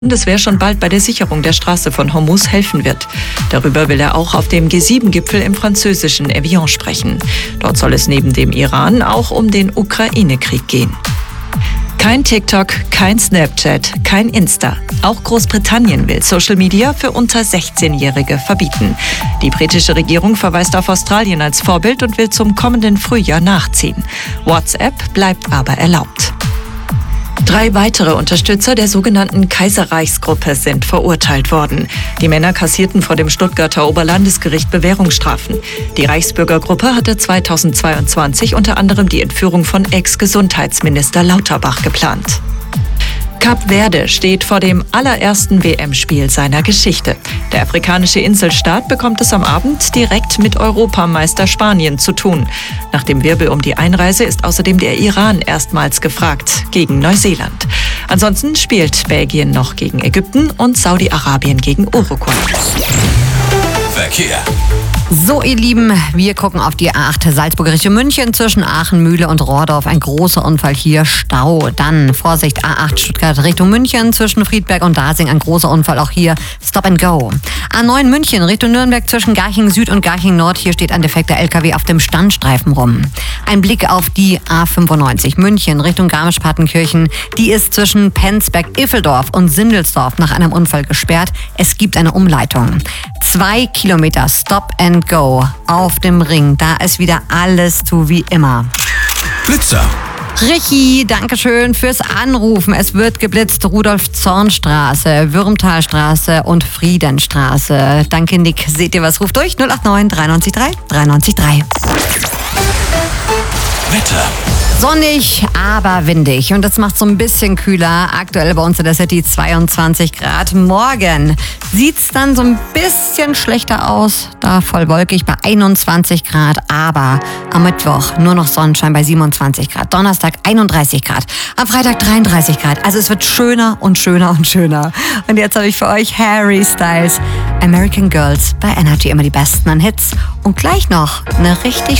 Bundeswehr schon bald bei der Sicherung der Straße von Hormuz helfen wird. Darüber will er auch auf dem G7-Gipfel im französischen Evian sprechen. Dort soll es neben dem Iran auch um den Ukraine-Krieg gehen. Kein TikTok, kein Snapchat, kein Insta. Auch Großbritannien will Social Media für unter 16-Jährige verbieten. Die britische Regierung verweist auf Australien als Vorbild und will zum kommenden Frühjahr nachziehen. WhatsApp bleibt aber erlaubt. 3 weitere Unterstützer der sogenannten Kaiserreichsgruppe sind verurteilt worden. Die Männer kassierten vor dem Stuttgarter Oberlandesgericht Bewährungsstrafen. Die Reichsbürgergruppe hatte 2022 unter anderem die Entführung von Ex-Gesundheitsminister Lauterbach geplant. Kap Verde steht vor dem allerersten WM-Spiel seiner Geschichte. Der afrikanische Inselstaat bekommt es am Abend direkt mit Europameister Spanien zu tun. Nach dem Wirbel um die Einreise ist außerdem der Iran erstmals gefragt gegen Neuseeland. Ansonsten spielt Belgien noch gegen Ägypten und Saudi-Arabien gegen Uruguay. Verkehr. So, ihr Lieben, wir gucken auf die A8 Salzburg Richtung München zwischen Aachen, Mühle und Rohrdorf. Ein großer Unfall hier, Stau. Dann Vorsicht, A8 Stuttgart Richtung München zwischen Friedberg und Dasing. Ein großer Unfall, auch hier Stop and Go. A9 München Richtung Nürnberg zwischen Garching Süd und Garching Nord. Hier steht ein defekter LKW auf dem Standstreifen rum. Ein Blick auf die A95 München Richtung Garmisch-Partenkirchen. Die ist zwischen Penzberg-Iffeldorf und Sindelsdorf nach einem Unfall gesperrt. Es gibt eine Umleitung. 2 Kilometer Stop and Go auf dem Ring. Da ist wieder alles so wie immer. Blitzer. Richi, Dankeschön fürs Anrufen. Es wird geblitzt. Rudolf-Zorn-Straße, Würmtalstraße und Friedenstraße. Danke, Nick. Seht ihr was? Ruft durch 089 93 3 93 3. Wetter. Sonnig, aber windig. Und das macht so ein bisschen kühler. Aktuell bei uns in der City 22 Grad. Morgen sieht's dann so ein bisschen schlechter aus. Da voll wolkig bei 21 Grad. Aber am Mittwoch nur noch Sonnenschein bei 27 Grad. Donnerstag 31 Grad. Am Freitag 33 Grad. Also es wird schöner und schöner und schöner. Und jetzt habe ich für euch Harry Styles. American Girls bei Energy. Immer die besten an Hits. Und gleich noch eine richtig